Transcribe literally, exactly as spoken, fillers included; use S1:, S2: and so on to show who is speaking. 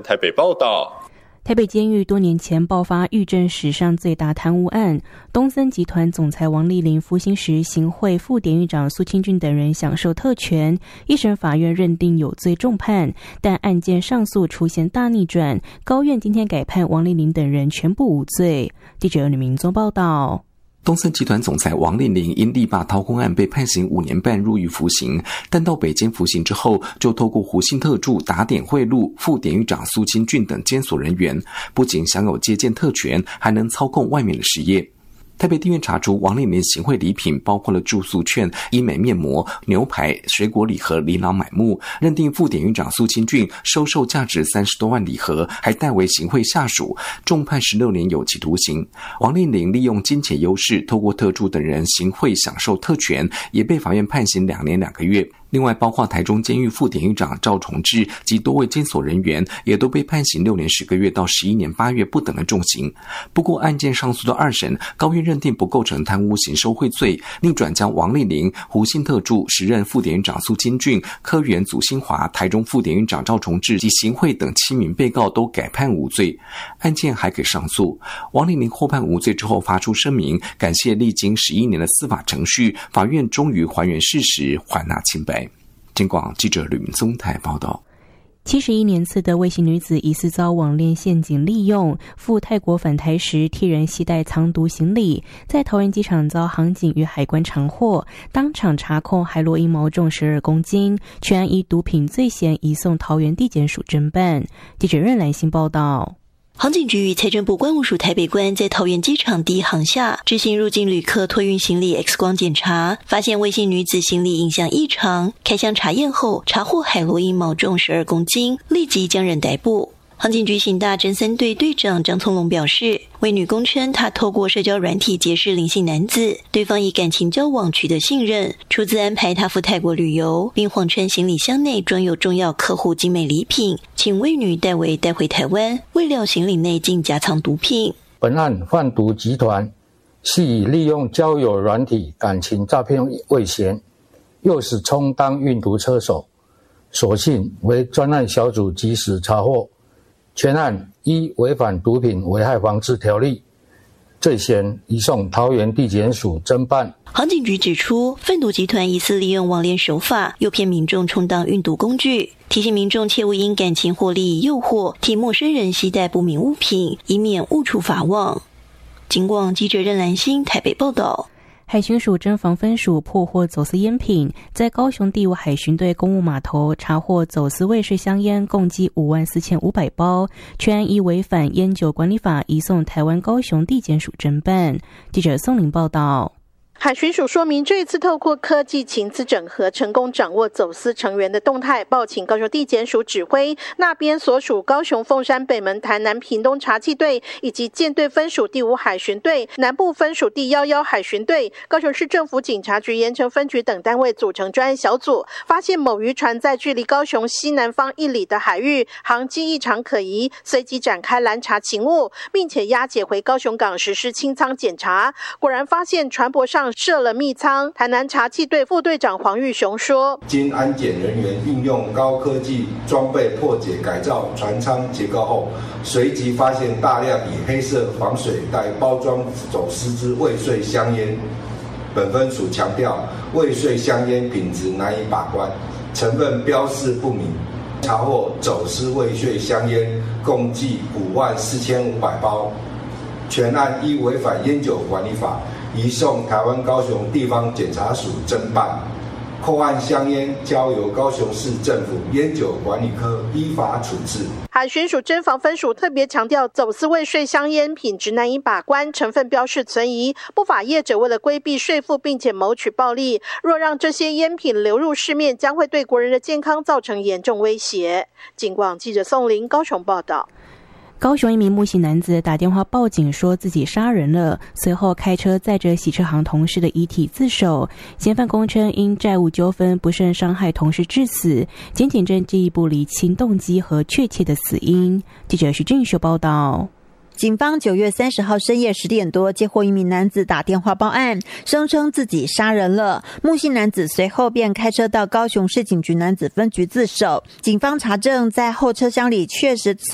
S1: 台北报道。
S2: 台北监狱多年前爆发狱政史上最大贪污案，东森集团总裁王丽玲服刑时，行贿副典狱长苏清俊等人享受特权，一审法院认定有罪重判，但案件上诉出现大逆转，高院今天改判王丽玲等人全部无罪。记者吕明宗报道。
S3: 东森集团总裁王丽玲因力霸掏空案被判刑五年半入狱服刑，但到北监服刑之后，就透过胡信特助打点贿赂副典狱长苏清俊等监所人员，不仅享有接见特权，还能操控外面的事业。台北地院查出王丽玲行贿礼品包括了住宿券、医美面膜、牛排、水果礼盒琳琅满目，认定副典狱长苏清俊收受价值三十多万礼盒，还代为行贿下属，重判十六年有期徒刑。王丽玲利用金钱优势，透过特助等人行贿享受特权，也被法院判刑两年两个月。另外，包括台中监狱副典狱长赵崇志及多位监所人员，也都被判刑六年十个月到十一年八月不等的重刑。不过，案件上诉到二审，高院认定不构成贪污刑收贿罪，逆转将王丽玲、胡信特助、时任副典狱长苏清俊、科员祖新华、台中副典狱长赵崇志及行贿等七名被告都改判无罪。案件还可以上诉。王丽玲获判无罪之后发出声明，感谢历经十一年的司法程序，法院终于还原事实，还纳清白。警广记者吕明宗台报道。
S2: 七十一年次的魏姓女子疑似遭网恋陷阱利用，赴泰国返台时替人携带藏毒行李，在桃园机场遭航警与海关查获，当场查控海洛因毛重十二公斤，全案依毒品罪嫌移送桃园地检署侦办。记者任兰心报道。
S4: 航警局与财政部关务署台北关在桃园机场第一航厦执行入境旅客托运行李 X 光检查，发现魏姓女子行李影像异常，开箱查验后查获海洛因毛重十二公斤，立即将人逮捕。航警局刑大侦三队队长张聪龙表示，魏女供称她透过社交软体结识林姓男子，对方以感情交往取得信任，出资安排她赴泰国旅游，并谎称行李箱内装有重要客户精美礼品，请魏女代为带回台湾，未料行李内竟夹藏毒品。
S5: 本案贩毒集团系以利用交友软体感情诈骗为嫌，诱使充当运毒车手，所幸为专案小组及时查获，全案依违反毒品危害防治条例罪嫌移送桃园地检署侦办。
S4: 航警局指出，贩毒集团疑似利用网恋手法诱骗民众充当运毒工具，提醒民众切勿因感情或利益诱惑替陌生人携带不明物品，以免误触法网。警广记者任兰心台北报道。
S2: 海巡署侦防分署破获走私烟品，在高雄第五海巡队公务码头查获走私卫士香烟共计五万四千五百包，全案依违反烟酒管理法移送台湾高雄地检署侦办。记者宋玲报道。
S6: 海巡署说明，这一次透过科技情资整合，成功掌握走私成员的动态，报请高雄地检署指挥，那边所属高雄凤山北门台南屏东查缉队以及舰队分署第五海巡队、南部分署第一一海巡队、高雄市政府警察局盐城分局等单位组成专案小组，发现某渔船在距离高雄西南方一里的海域航迹异常可疑，随即展开拦查勤务，并且押解回高雄港实施清仓检查，果然发现船舶上设了密仓。台南查缉队副队长黄玉雄说，
S7: 经安检人员运用高科技装备破解改造船舱结构后，随即发现大量以黑色防水袋包装走私之未遂香烟。本分署强调，未遂香烟品质难以把关，成分标示不明，查获走私未遂香烟共计五万四千五百包，全案依违反烟酒管理法移送台湾高雄地方检察署侦办，扣案香烟交由高雄市政府烟酒管理科依法处置。
S6: 海巡署侦防分署特别强调，走私未遂香烟品质难以把关，成分标示存疑，不法业者为了规避税负并且谋取暴利，若让这些烟品流入市面，将会对国人的健康造成严重威胁。警广记者宋玲高雄报道。
S2: 高雄一名木姓男子打电话报警说自己杀人了，随后开车载着洗车行同事的遗体自首。嫌犯供称因债务纠纷不慎伤害同事致死，检警正进一步厘清动机和确切的死因。记者徐俊秀报道。
S8: 警方九月三十号深夜十点多接获一名男子打电话报案，声称自己杀人了。木姓男子随后便开车到高雄市警局男子分局自首。警方查证，在后车厢里确实